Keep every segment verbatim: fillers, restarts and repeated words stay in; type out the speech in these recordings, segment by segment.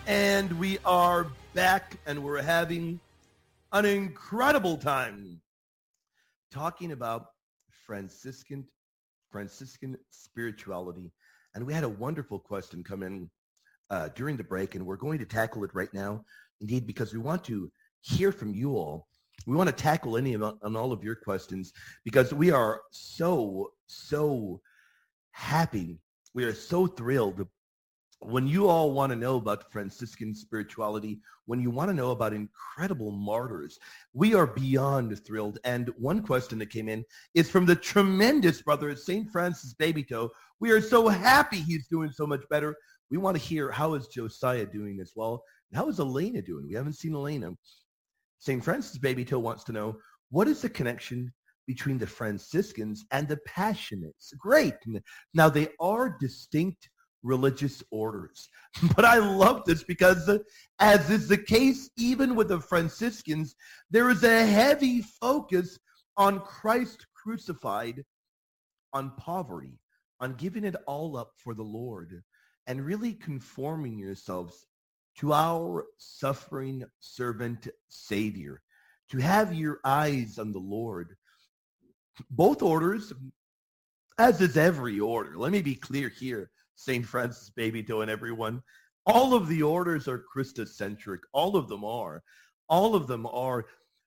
And we are back, and we're having an incredible time talking about Franciscan Franciscan spirituality. And we had a wonderful question come in uh, during the break, and we're going to tackle it right now, indeed, because we want to hear from you all. We want to tackle any of on all of your questions because we are so, so happy. We are so thrilled when you all want to know about Franciscan spirituality, when you want to know about incredible martyrs, we are beyond thrilled. And one question that came in is from the tremendous brother, Saint Francis Babytoe. We are so happy he's doing so much better. We want to hear, how is Josiah doing as well? And how is Elena doing? We haven't seen Elena. Saint Francis Babytoe wants to know, what is the connection between the Franciscans and the Passionists? Great. Now, they are distinct religious orders. But I love this because, uh, as is the case even with the Franciscans, there is a heavy focus on Christ crucified, on poverty, on giving it all up for the Lord, and really conforming yourselves to our suffering servant Savior, to have your eyes on the Lord. Both orders, as is every order, let me be clear here, Saint Francis Babytoe and everyone, all of the orders are Christocentric. All of them are. All of them are.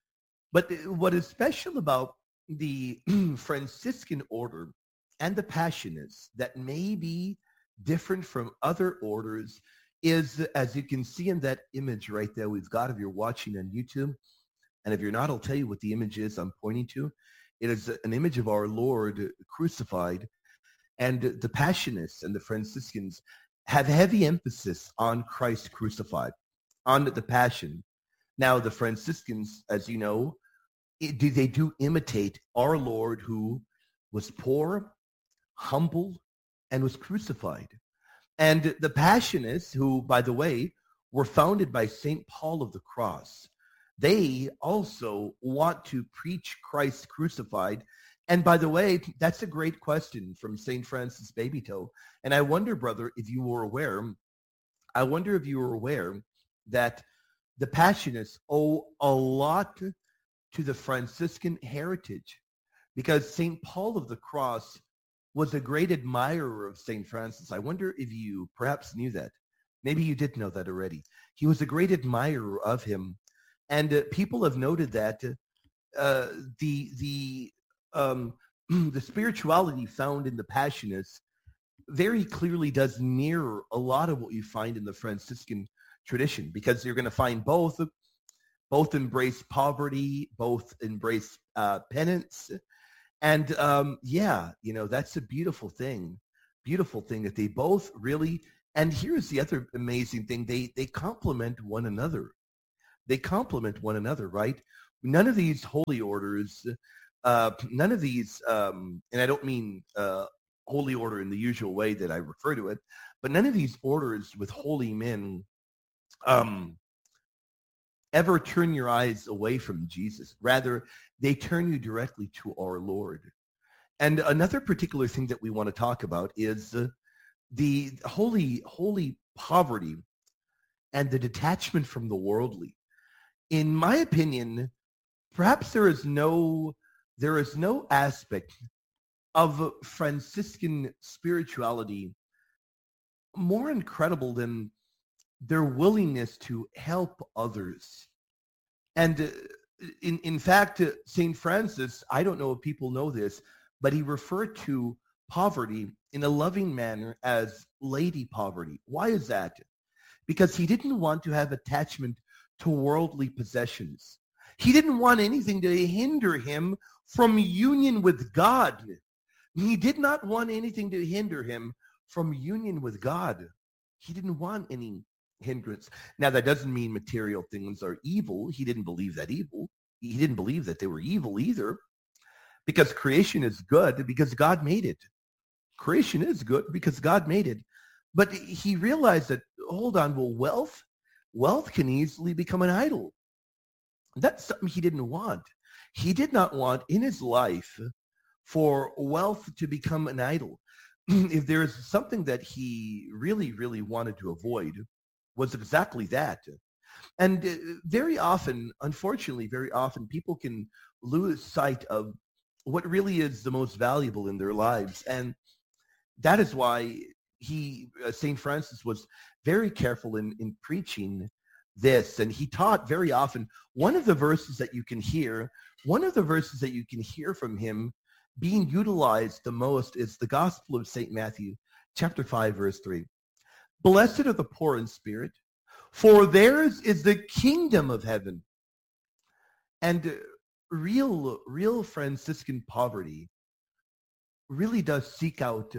But what is special about the Franciscan order and the Passionists that may be different from other orders is, as you can see in that image right there we've got, if you're watching on YouTube, and if you're not, I'll tell you what the image is I'm pointing to. It is an image of our Lord crucified. And the Passionists and the Franciscans have heavy emphasis on Christ crucified, on the Passion. Now, the Franciscans, as you know, they do imitate our Lord, who was poor, humble, and was crucified. And the Passionists, who, by the way, were founded by Saint Paul of the Cross, they also want to preach Christ crucified. And by the way, that's a great question from Saint Francis Babytoe. And I wonder, brother, if you were aware, I wonder if you were aware that the Passionists owe a lot to the Franciscan heritage, because Saint Paul of the Cross was a great admirer of Saint Francis. I wonder if you perhaps knew that. Maybe you did know that already. He was a great admirer of him. And uh, people have noted that uh, the, the, Um, the spirituality found in the Passionists very clearly does mirror a lot of what you find in the Franciscan tradition, because you're going to find both, both embrace poverty, both embrace uh, penance. And um, yeah, you know, that's a beautiful thing, beautiful thing that they both really, and here's the other amazing thing, they, they complement one another. They complement one another, right? None of these holy orders Uh, none of these, um, and I don't mean uh, holy order in the usual way that I refer to it, but none of these orders with holy men um, ever turn your eyes away from Jesus. Rather, they turn you directly to our Lord. And another particular thing that we want to talk about is uh, the holy, holy poverty and the detachment from the worldly. In my opinion, perhaps there is no There is no aspect of Franciscan spirituality more incredible than their willingness to help others. And uh, in, in fact, uh, Saint Francis, I don't know if people know this, but he referred to poverty in a loving manner as lady poverty. Why is that? Because he didn't want to have attachment to worldly possessions. He didn't want anything to hinder him from union with God. He did not want anything to hinder him from union with God. He didn't want any hindrance. Now, that doesn't mean material things are evil. He didn't believe that evil. He didn't believe that they were evil either, because creation is good because God made it. Creation is good because God made it. But he realized that, hold on, well, wealth, wealth can easily become an idol. That's something he didn't want. He did not want in his life for wealth to become an idol. If there is something that he really, really wanted to avoid, was exactly that. And uh, very often, unfortunately, very often, people can lose sight of what really is the most valuable in their lives. And that is why he, uh, Saint Francis, was very careful in, in preaching this. And he taught very often, one of the verses that you can hear, one of the verses that you can hear from him being utilized the most is the Gospel of Saint Matthew, chapter five, verse three. Blessed are the poor in spirit, for theirs is the kingdom of heaven. And uh, real, real Franciscan poverty really does seek out uh,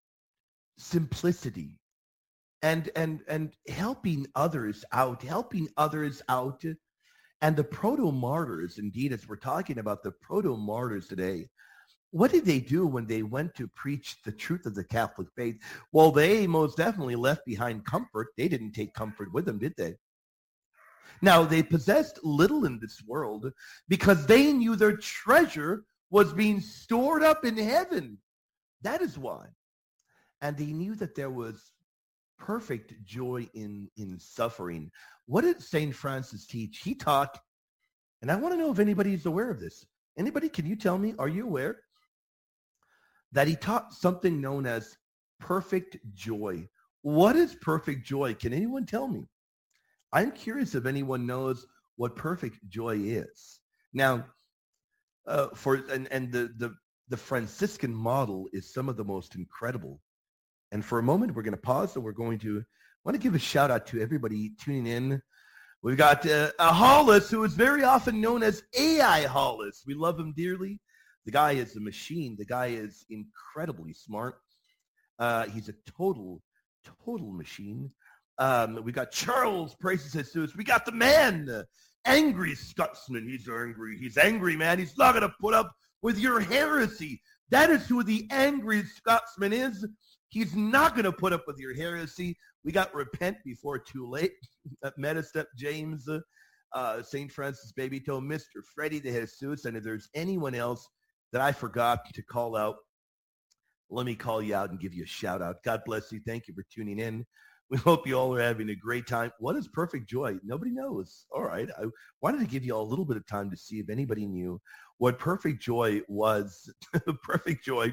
simplicity and, and, and helping others out, helping others out. And the proto-martyrs, indeed, as we're talking about the proto-martyrs today, what did they do when they went to preach the truth of the Catholic faith? Well, they most definitely left behind comfort. They didn't take comfort with them, did they? Now, they possessed little in this world because they knew their treasure was being stored up in heaven. That is why. And they knew that there was perfect joy in, in suffering. What did Saint Francis teach? He taught, and I want to know if anybody is aware of this. Anybody, can you tell me, are you aware that he taught something known as perfect joy? What is perfect joy? Can anyone tell me? I'm curious if anyone knows what perfect joy is. Now, uh, for and, and the, the, the Franciscan model is some of the most incredible. And for a moment, we're going to pause and we're going to want to give a shout out to everybody tuning in. We've got uh, a Hollis, who is very often known as A I Hollis. We love him dearly. The guy is a machine. The guy is incredibly smart. Uh, he's a total, total machine. Um, we got Charles Praises Jesus. We got the man, uh, angry Scotsman. He's angry. He's angry, man. He's not going to put up with your heresy. That is who the angry Scotsman is. He's not going to put up with your heresy. We got Repent Before Too Late. Metastep James, uh, uh, Saint Francis Baby Toe, Mister Freddie de Jesus. And if there's anyone else that I forgot to call out, let me call you out and give you a shout out. God bless you. Thank you for tuning in. We hope you all are having a great time. What is perfect joy? Nobody knows. All right. I wanted to give you all a little bit of time to see if anybody knew what perfect joy was. Perfect joy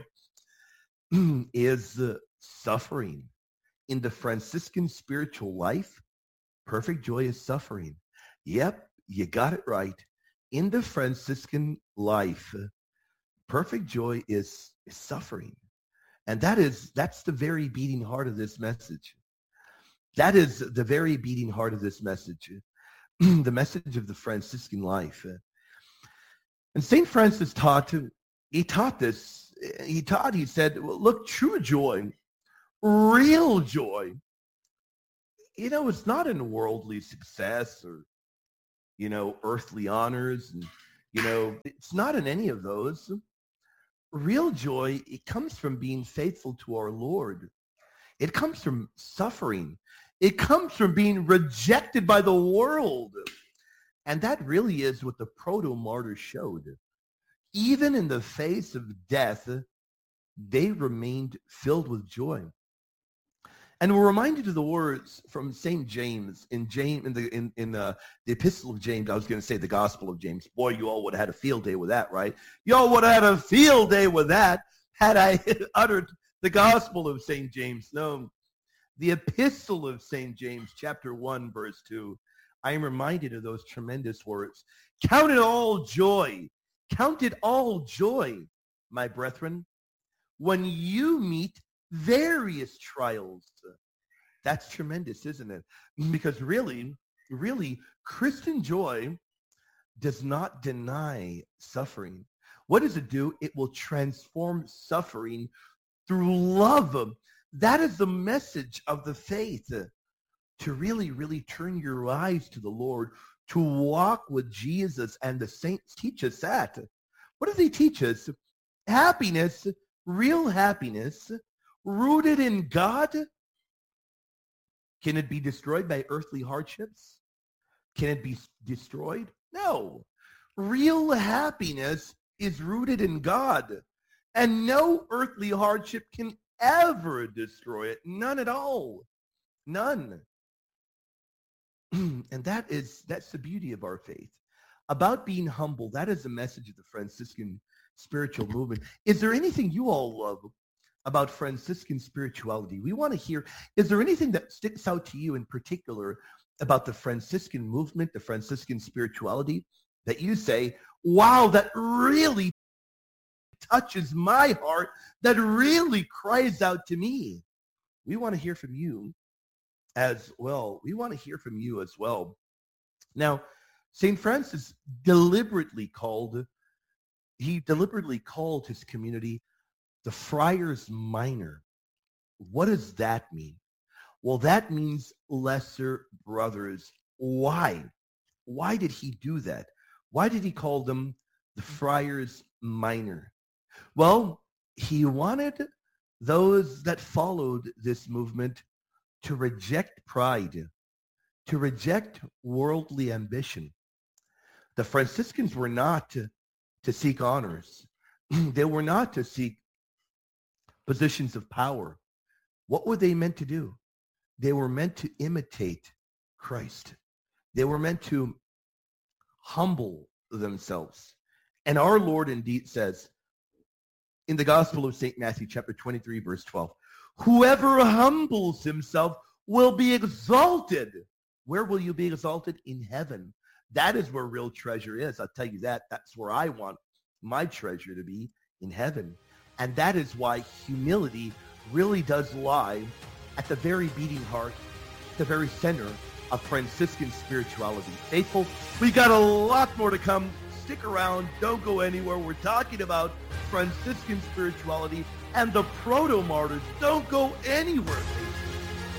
is uh, suffering. In the Franciscan spiritual life, perfect joy is suffering. Yep, you got it right. In the Franciscan life, perfect joy is, is suffering. And that is, that's the very beating heart of this message. That is the very beating heart of this message, the message of the Franciscan life. And Saint Francis taught, he taught this, he taught, he said, well, look, true joy, real joy, you know, it's not in worldly success or, you know, earthly honors. And, you know, it's not in any of those. Real joy, it comes from being faithful to our Lord. It comes from suffering. It comes from being rejected by the world. And that really is what the proto-martyrs showed. Even in the face of death, they remained filled with joy. And we're reminded of the words from Saint James in James in the in, in the, the Epistle of James. I was going to say the Gospel of James. Boy, you all would have had a field day with that, right? You all would have had a field day with that had I uttered the Gospel of Saint James. No, the Epistle of Saint James, chapter one, verse two. I am reminded of those tremendous words. Count it all joy. Count it all joy, my brethren, when you meet various trials. That's tremendous, isn't it? Because really, really, Christian joy does not deny suffering. What does it do? It will transform suffering through love. That is the message of the faith, to really, really turn your eyes to the Lord, to walk with Jesus. And the saints teach us that. What do they teach us? Happiness, real happiness, rooted in God. Can it be destroyed by earthly hardships? Can it be destroyed? No. Real happiness is rooted in God. And no earthly hardship can ever destroy it. None at all. None. And that is, that's the beauty of our faith. About being humble, that is the message of the Franciscan spiritual movement. Is there anything you all love about Franciscan spirituality? We want to hear, is there anything that sticks out to you in particular about the Franciscan movement, the Franciscan spirituality, that you say, wow, that really touches my heart, that really cries out to me? We want to hear from you as well. We want to hear from you as well. Now, Saint Francis deliberately called, he deliberately called his community the Friars Minor. What does that mean? Well, that means lesser brothers. Why? Why did he do that? Why did he call them the Friars Minor? Well, he wanted those that followed this movement to reject pride, to reject worldly ambition. The Franciscans were not to, to seek honors. They were not to seek positions of power. What were they meant to do? They were meant to imitate Christ. They were meant to humble themselves. And our Lord indeed says in the Gospel of Saint Matthew, chapter twenty-three, verse twelve, whoever humbles himself will be exalted. Where will you be exalted? In heaven. That is where real treasure is. I'll tell you that. That's where I want my treasure to be, in heaven. And that is why humility really does lie at the very beating heart, the very center of Franciscan spirituality. Faithful, we got a lot more to come. Stick around. Don't go anywhere. We're talking about Franciscan spirituality and the proto-martyrs. Don't go anywhere.